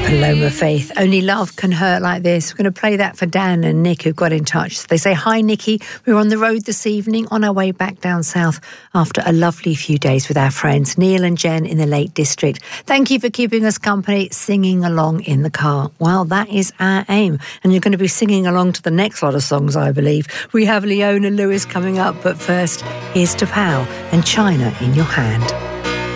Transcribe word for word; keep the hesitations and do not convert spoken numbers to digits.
Paloma Faith, Only Love Can Hurt Like This. We're going to play that for Dan and Nick, who got in touch. They say, hi, Nikki. We're on the road this evening on our way back down south after a lovely few days with our friends Neil and Jen in the Lake District. Thank you for keeping us company, singing along in the car. Well, that is our aim. And you're going to be singing along to the next lot of songs, I believe. We have Leona Lewis coming up, but first, here's to Pow and China in Your Hand.